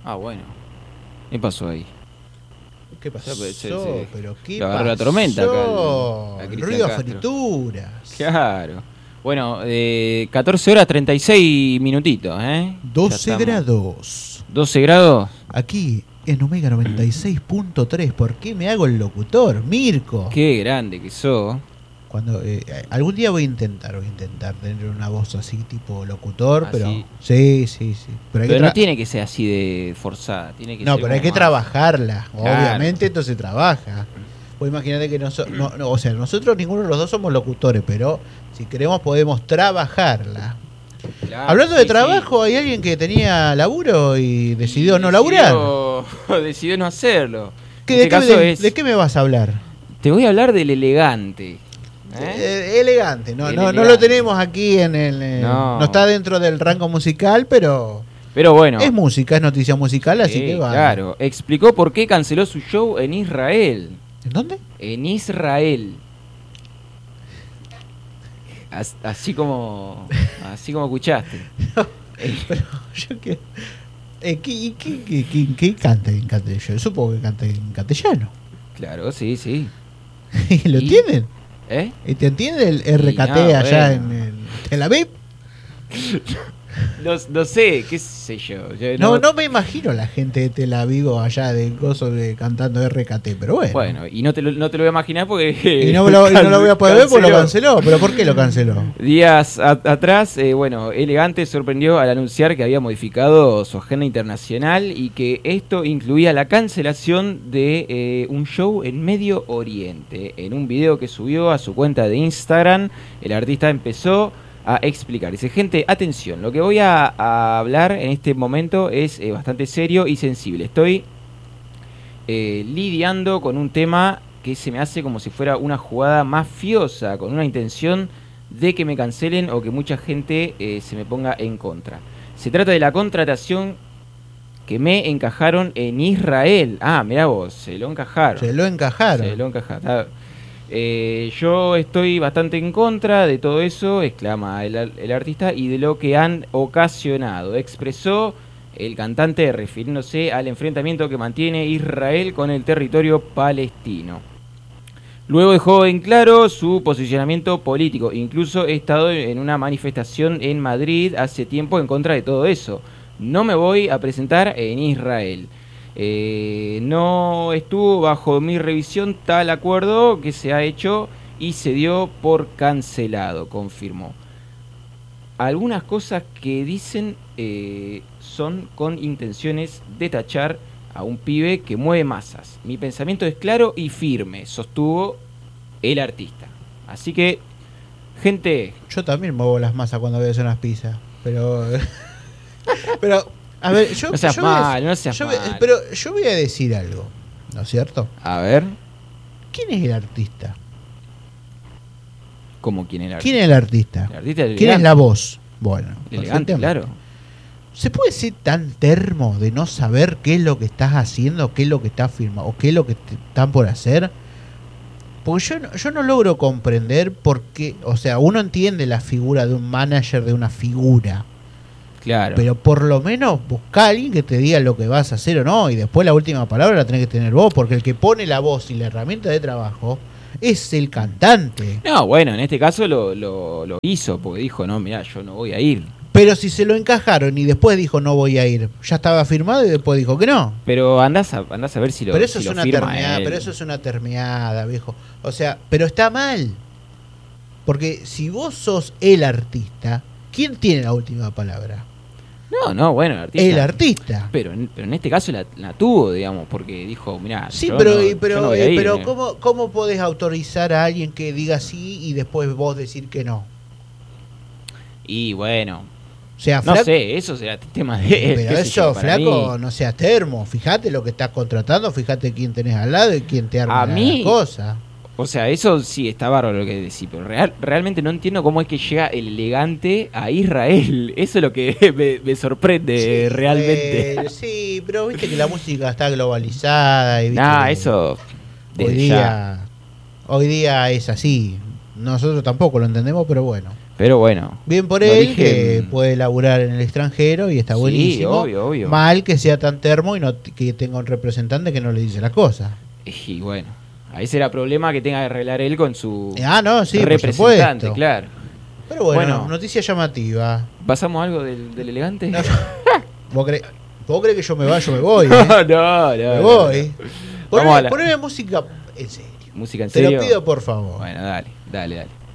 Ah, bueno. ¿Qué pasó ahí? ¿Qué pasó? Se ¿Pero qué lo agarró pasó? la tormenta acá a El Cristian ruido a Castro. frituras. Claro. Bueno, 14 horas 36 minutitos, ¿eh? 12 grados. 12 grados. Aquí en Omega 96.3. ¿Por qué me hago el locutor, Mirko? Qué grande que sos. Cuando algún día voy a intentar tener una voz así tipo locutor, ¿Ah, pero sí? sí. Pero, Pero no tiene que ser así de forzada, tiene que no, ser pero hay como que más. trabajarla, Claro. obviamente, entonces trabaja. Pues imagínate que o sea, nosotros ninguno de los dos somos locutores, pero si queremos podemos trabajarla. Claro, Hablando de sí, trabajo, sí. hay alguien que tenía laburo y decidió no laburar. Decidió no hacerlo. ¿De qué me vas a hablar? Te voy a hablar del elegante. Elegante, no Elegante. lo tenemos aquí en el. No. No está dentro del rango musical, pero bueno. es música, es noticia musical, así que va. Claro, explicó por qué canceló su show en Israel. ¿En dónde? En Israel. Así como escuchaste. Pero yo que. ¿Qué canta en castellano? Yo supongo que canta en castellano. Claro, sí. ¿Lo entienden? ¿Eh? ¿Te entiende el RKT no, allá bueno. en Tel Aviv? No sé, qué sé yo. No me imagino la gente de Tel Aviv o allá de gozo de cantando RKT, pero bueno. Bueno, y no te lo voy a imaginar porque... Y no lo voy a poder ver porque lo canceló. ¿Pero por qué lo canceló? Días atrás, Elegante sorprendió al anunciar que había modificado su agenda internacional y que esto incluía la cancelación de un show en Medio Oriente. En un video que subió a su cuenta de Instagram, el artista empezó a explicar. Dice, gente, atención, lo que voy a hablar en este momento es bastante serio y sensible. Estoy lidiando con un tema que se me hace como si fuera una jugada mafiosa, con una intención de que me cancelen o que mucha gente se me ponga en contra. Se trata de la contratación que me encajaron en Israel. Ah, mirá vos, se lo encajaron. Yo estoy bastante en contra de todo eso, exclama el artista, y de lo que han ocasionado. Expresó el cantante refiriéndose al enfrentamiento que mantiene Israel con el territorio palestino. Luego dejó en claro su posicionamiento político. Incluso he estado en una manifestación en Madrid hace tiempo en contra de todo eso. No me voy a presentar en Israel. No estuvo bajo mi revisión tal acuerdo que se ha hecho y se dio por cancelado, confirmó. Algunas cosas que dicen son con intenciones de tachar a un pibe que mueve masas. Mi pensamiento es claro y firme, sostuvo el artista. Así que, gente... Yo también muevo las masas cuando voy a hacer unas pizzas, pero... A ver, no seas mal. Pero yo voy a decir algo, ¿no es cierto? A ver. ¿Quién es el artista? ¿Cómo quién es el artista? ¿Quién es el artista? ¿Quién es la voz? Bueno, elegante, claro. ¿Se puede ser tan termo de no saber qué es lo que estás haciendo, qué es lo que estás firmando, o qué es lo que están por hacer? Porque yo no logro comprender por qué, o sea, uno entiende la figura de un manager, de una figura. Claro. Pero por lo menos busca a alguien que te diga lo que vas a hacer o no, y después la última palabra la tenés que tener vos, porque el que pone la voz y la herramienta de trabajo es el cantante. No, bueno, en este caso lo hizo, porque dijo, no, mirá, yo no voy a ir. Pero si se lo encajaron y después dijo no voy a ir, ya estaba firmado y después dijo que no. Pero andás a ver si lo Pero eso si es lo una firma termeada, él. pero eso es una termeada, viejo. O sea, pero está mal. Porque si vos sos el artista, ¿quién tiene la última palabra? No, bueno, el artista. Pero en este caso la tuvo, digamos, porque dijo, mirá, sí, yo pero no voy a ir, pero ¿cómo podés autorizar a alguien que diga sí y después vos decir que no? Y bueno, o sea, no sé, eso será tema de él. Pero eso, flaco, no seas termo. Fíjate lo que estás contratando, fíjate quién tenés al lado y quién te arma la cosa. O sea, eso sí está bárbaro lo que decís, pero realmente no entiendo cómo es que llega el elegante a Israel. Eso es lo que me sorprende realmente. Sí, pero viste que la música está globalizada. Y eso hoy día es así. Nosotros tampoco lo entendemos, pero bueno. Pero bueno. Bien por no él, dije- que puede laburar en el extranjero y está Sí, buenísimo. obvio. Mal que sea tan termo y no que tenga un representante que no le dice las cosas. Y bueno, ahí será problema que tenga que arreglar él con su No, sí, por representante, supuesto. claro. Pero bueno, Bueno. noticia llamativa. ¿Pasamos algo del elegante? No, ¿Vos crees que yo me voy? No, Me voy. Vamos a la- Poneme música en serio. Música en Te lo serio. pido por favor. Bueno, dale.